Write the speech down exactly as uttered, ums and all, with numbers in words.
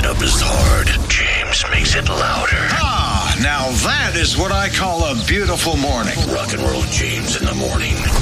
it up is hard. James makes it louder. Ah, now that is what I call a beautiful morning. Rock and Roll James in the morning.